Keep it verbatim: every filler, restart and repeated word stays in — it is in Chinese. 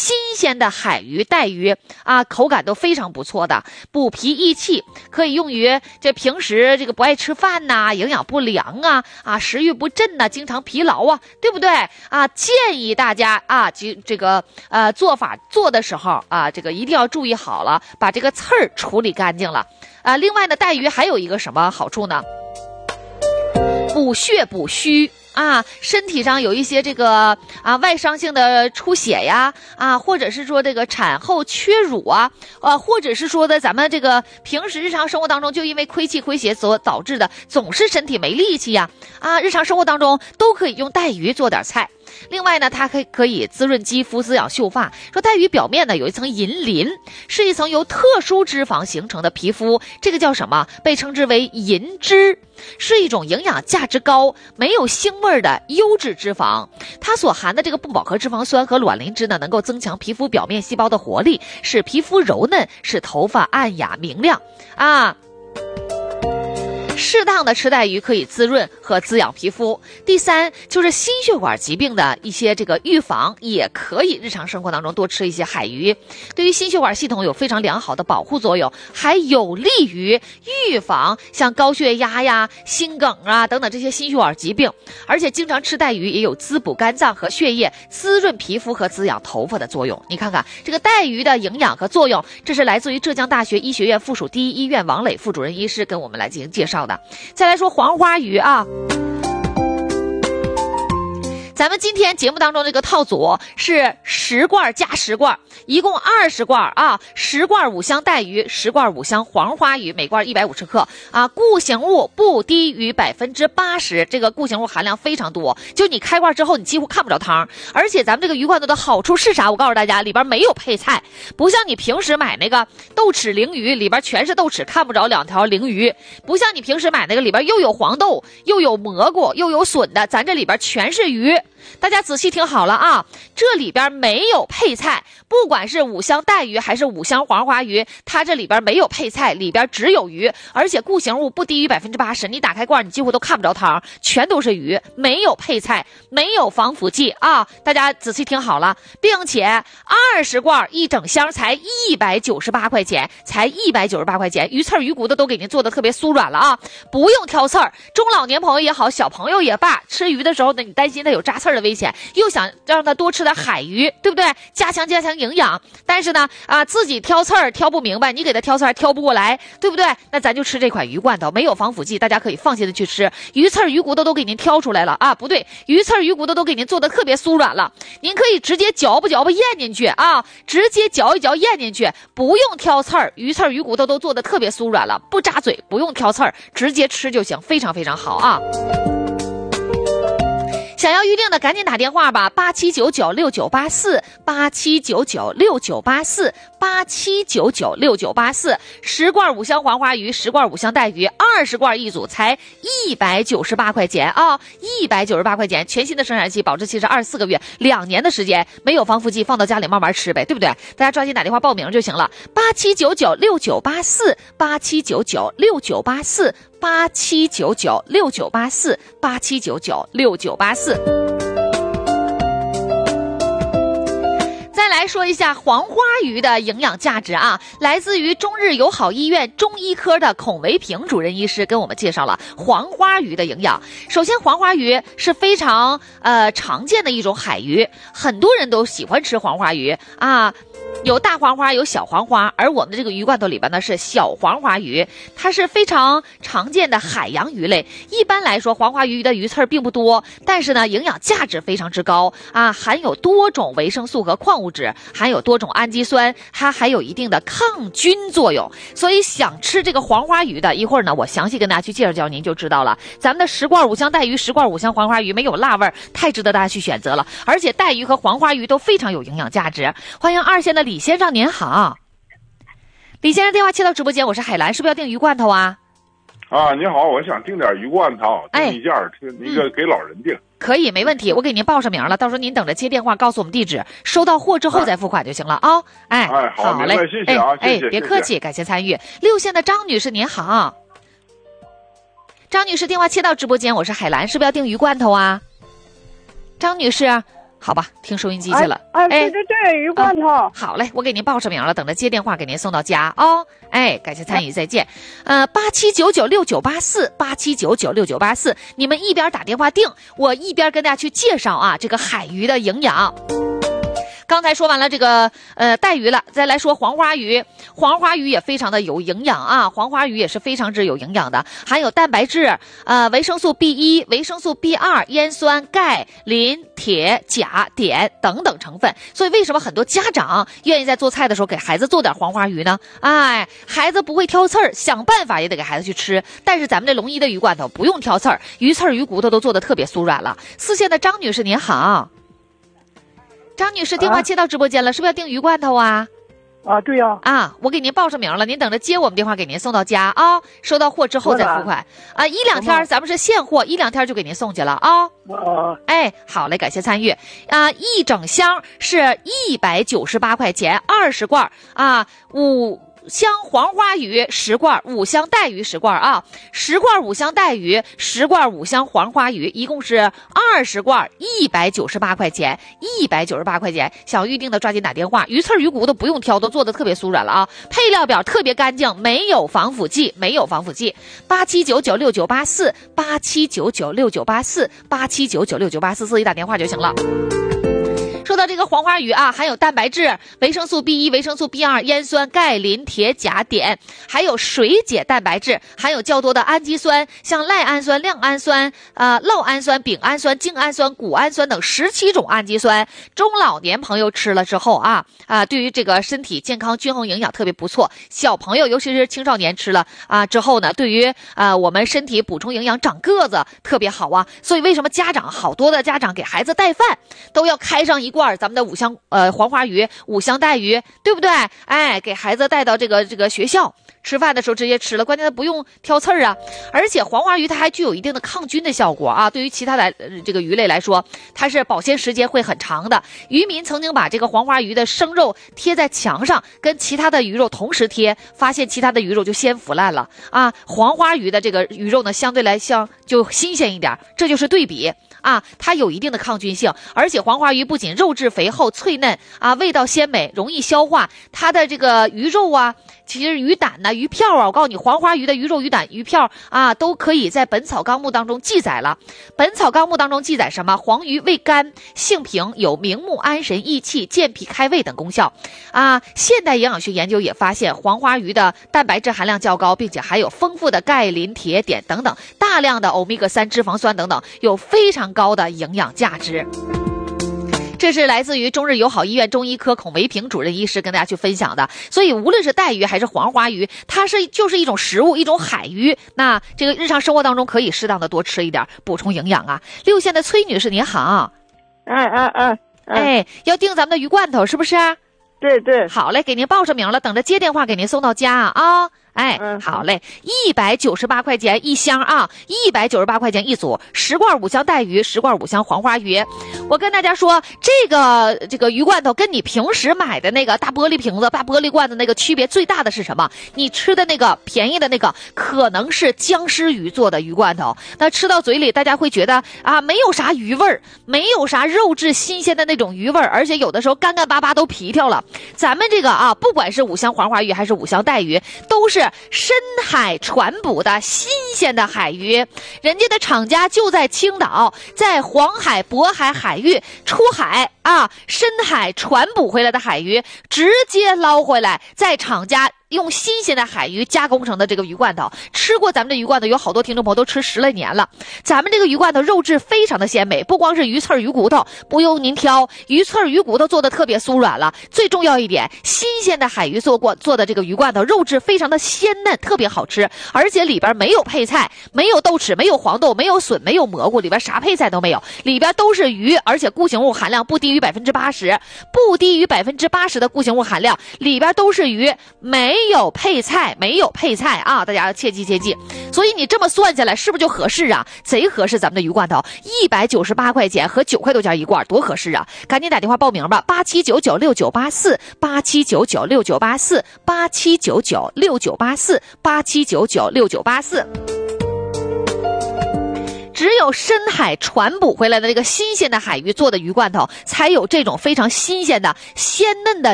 新鲜的海鱼、带鱼啊，口感都非常不错的，补脾益气，可以用于这平时这个不爱吃饭呐、营养不良啊、啊食欲不振呐、经常疲劳啊，对不对啊？建议大家啊，这这个呃做法做的时候啊，这个一定要注意好了，把这个刺儿处理干净了啊。另外呢，带鱼还有一个什么好处呢？补血补虚啊，身体上有一些这个啊外伤性的出血呀啊，或者是说这个产后缺乳啊，啊，或者是说的咱们这个平时日常生活当中就因为亏气亏血所导致的总是身体没力气呀啊，日常生活当中都可以用带鱼做点菜。另外呢，它可以可以滋润肌肤、滋养秀发。说带鱼表面呢有一层银鳞，是一层由特殊脂肪形成的皮肤，这个叫什么？被称之为银脂，是一种营养价值高、没有腥味的优质脂肪。它所含的这个不饱和脂肪酸和卵磷脂呢，能够增强皮肤表面细胞的活力，使皮肤柔嫩，使头发暗哑明亮啊。适当的吃带鱼可以滋润和滋养皮肤。第三，就是心血管疾病的一些这个预防，也可以日常生活当中多吃一些海鱼，对于心血管系统有非常良好的保护作用，还有利于预防像高血压呀、心梗啊等等这些心血管疾病。而且经常吃带鱼也有滋补肝脏和血液、滋润皮肤和滋养头发的作用。你看看这个带鱼的营养和作用，这是来自于浙江大学医学院附属第一医院王磊副主任医师跟我们来进行介绍的。再来说黄花鱼啊，咱们今天节目当中这个套组是十罐加十罐，一共二十罐啊，十罐五香带鱼，十罐五香黄花鱼，每罐一百五十克啊，固形物不低于百分之八十，这个固形物含量非常多，就你开罐之后你几乎看不着汤。而且咱们这个鱼罐头的好处是啥？我告诉大家，里边没有配菜，不像你平时买那个豆豉鲮鱼，里边全是豆豉，看不着两条鲮鱼，不像你平时买那个里边又有黄豆又有蘑菇又有笋的，咱这里边全是鱼。大家仔细听好了啊，这里边没有配菜，不管是五香带鱼还是五香黄花鱼，它这里边没有配菜，里边只有鱼，而且固形物不低于百分之八十。你打开罐，你几乎都看不着汤，全都是鱼，没有配菜，没有防腐剂啊！大家仔细听好了，并且二十罐一整箱才一百九十八块钱，才一百九十八块钱，鱼刺鱼骨头都给您做的特别酥软了啊，不用挑刺儿。中老年朋友也好，小朋友也罢，吃鱼的时候呢，你担心它有扎刺儿的危险，又想让他多吃点海鱼，对不对？加强加强营养，但是呢啊自己挑刺儿挑不明白，你给他挑刺儿挑不过来，对不对？那咱就吃这款鱼罐头，没有防腐剂，大家可以放心的去吃。鱼刺儿鱼骨头都给您挑出来了啊，不对，鱼刺儿鱼骨头都给您做的特别酥软了，您可以直接嚼吧嚼吧咽进去啊，直接嚼一嚼咽进去，不用挑刺儿，鱼刺儿鱼骨头都做的特别酥软了，不扎嘴，不用挑刺儿，直接吃就行，非常非常好啊。想要预定的赶紧打电话吧，八七九九六九八四，八七九九六九八四，八七九九六九八四。十罐五香黄花鱼，十罐五香带鱼，二十罐一组，才一百九十八块钱啊！一百九十八块钱，全新的生产期，保质期是二十四个月，两年的时间，没有防腐剂，放到家里慢慢吃呗，对不对？大家抓紧打电话报名就行了，八七九九六九八四，八七九九六九八四。八七九九六九八四，八七九九六九八四。再来说一下黄花鱼的营养价值啊，来自于中日友好医院中医科的孔维平主任医师跟我们介绍了黄花鱼的营养。首先，黄花鱼是非常呃常见的一种海鱼，很多人都喜欢吃黄花鱼啊。有大黄花，有小黄花，而我们的这个鱼罐头里边呢是小黄花鱼，它是非常常见的海洋鱼类。一般来说，黄花鱼的鱼刺并不多，但是呢，营养价值非常之高啊，含有多种维生素和矿物质，含有多种氨基酸，它还有一定的抗菌作用。所以想吃这个黄花鱼的，一会儿呢，我详细跟大家去介绍介绍，您就知道了。咱们的十罐五香带鱼，十罐五香黄花鱼没有辣味，太值得大家去选择了。而且带鱼和黄花鱼都非常有营养价值。欢迎二线的李先生，您好。李先生电话切到直播间，我是海兰，是不是要订鱼罐头啊？ 啊，你好，我想订点鱼罐头，订一件，那个给老人订。嗯， 可以，没问题，我给您报上名了，到时候您等着接电话告诉我们地址，收到货之后再付款就行了啊。哎， 哎，好，好嘞，谢谢啊， 哎， 谢谢， 别客气，感谢参与。六线的张女士您好，张女士电话切到直播间，我是海兰，是不是要订鱼罐头啊？张女士， 好吧，听收音机去了。 哎，哎对对对，鱼罐头、 啊。好嘞，我给您报上名了，等着接电话给您送到家哦。哎，感谢参与，再见。呃，八七九九六九八四，八七九九六九八四，你们一边打电话订，我一边跟大家去介绍啊这个海鱼的营养。刚才说完了这个呃带鱼了，再来说黄花鱼。黄花鱼也非常的有营养啊，黄花鱼也是非常之有营养的，含有蛋白质、呃维生素 B 一、维生素 B 二、烟酸、钙、磷、铁、钾、碘等等成分。所以为什么很多家长愿意在做菜的时候给孩子做点黄花鱼呢？哎，孩子不会挑刺儿，想办法也得给孩子去吃。但是咱们这龙一的鱼罐头不用挑刺儿，鱼刺儿、鱼骨头都做得特别酥软了。四线的张女士您好。张女士，电话接到直播间了，啊、是不是要订鱼罐头啊？ 啊，对呀、 啊。啊，我给您报上名了，您等着接我们电话给您送到家啊。收到货之后再付款啊，一两天咱们是现货，一两天就给您送去了啊。 啊， 哎，好嘞，感谢参与啊！一整箱是一百九十八块钱，二十罐啊，五。香黄花鱼十罐，五香带鱼十罐啊，十罐五香带鱼，十罐五香黄花鱼，一共是二十罐，一百九十八块钱，一百九十八块钱。想预定的抓紧打电话，鱼刺鱼骨都不用挑，都做的特别酥软了啊。配料表特别干净，没有防腐剂，没有防腐剂。八七九九六九八四，八七九九六九八四，八七九九六九八四，自己打电话就行了。说到这个黄花鱼啊，含有蛋白质、维生素 B 一、维生素 B 二、烟酸、钙、磷、铁、钾、碘，还有水解蛋白质，含有较多的氨基酸，像赖氨酸、亮氨酸、呃酪氨酸、丙氨酸、精氨酸、谷氨酸等十七种氨基酸。中老年朋友吃了之后啊啊、呃，对于这个身体健康、均衡营养特别不错。小朋友，尤其是青少年吃了啊、呃、之后呢，对于啊、呃、我们身体补充营养、长个子特别好啊。所以为什么家长好多的家长给孩子带饭都要开上一罐咱们的五香呃黄花鱼、五香带鱼，对不对？哎，给孩子带到这个这个学校吃饭的时候直接吃了，关键它不用挑刺儿啊。而且黄花鱼它还具有一定的抗菌的效果啊，对于其他的、呃、这个鱼类来说，它是保鲜时间会很长的。渔民曾经把这个黄花鱼的生肉贴在墙上，跟其他的鱼肉同时贴，发现其他的鱼肉就先腐烂了啊。黄花鱼的这个鱼肉呢，相对来讲就新鲜一点，这就是对比。啊，它有一定的抗菌性，而且黄花鱼不仅肉质肥厚脆嫩啊，味道鲜美，容易消化。它的这个鱼肉啊，其实鱼胆呢、鱼票啊，我告诉你，黄花鱼的鱼肉、鱼胆、鱼票啊，都可以在《本草纲目》当中记载了。《本草纲目》当中记载什么？黄鱼味甘，性平，有明目安神、益气、健脾开胃等功效啊。现代营养学研究也发现，黄花鱼的蛋白质含量较高，并且含有丰富的钙、磷、铁、碘等等，大量的欧米伽三脂肪酸等等，有非常高的营养价值。这是来自于中日友好医院中医科孔维平主任医师跟大家去分享的。所以无论是带鱼还是黄花鱼，它是就是一种食物，一种海鱼，那这个日常生活当中可以适当的多吃一点，补充营养啊。六线的崔女士您好。 哎哎哎哎，要订咱们的鱼罐头是不是？ 对对， 好嘞，给您报上名了，等着接电话给您送到家啊。哎，好嘞，一百九十八块钱一箱啊，一百九十八块钱一组，十罐五香带鱼，十罐五香黄花鱼。我跟大家说，这个这个鱼罐头跟你平时买的那个大玻璃瓶子、大玻璃罐子那个区别最大的是什么？你吃的那个便宜的那个可能是僵尸鱼做的鱼罐头，那吃到嘴里大家会觉得啊，没有啥鱼味儿，没有啥肉质新鲜的那种鱼味儿，而且有的时候干干巴巴都皮条了。咱们这个啊，不管是五香黄花鱼还是五香带鱼，都是深海传捕的新鲜的海鱼，人家的厂家就在青岛，在黄海、渤海海域出海啊，深海传捕回来的海鱼直接捞回来，在厂家用新鲜的海鱼加工成的这个鱼罐头。吃过咱们的鱼罐头有好多听众朋友都吃十来年了，咱们这个鱼罐头肉质非常的鲜美，不光是鱼刺鱼骨头不用您挑，鱼刺鱼骨头做的特别酥软了，最重要一点，新鲜的海鱼做过做的这个鱼罐头肉质非常的鲜嫩，特别好吃，而且里边没有配菜，没有豆豉，没有黄豆，没有笋，没有蘑菇，里边啥配菜都没有，里边都是鱼，而且固形物含量不低于百分之八十，不低于百分之八十的固形物含量，里边都是鱼，没没有配菜，没有配菜啊！大家切记切记。所以你这么算下来，是不是就合适啊？贼合适，咱们的鱼罐头一百九十八块钱和九块多钱一罐，多合适啊！赶紧打电话报名吧，八七九九六九八四，八七九九六九八四，八七九九六九八四，八七九九六九八四。只有深海传捕回来的这个新鲜的海鱼做的鱼罐头，才有这种非常新鲜的鲜嫩的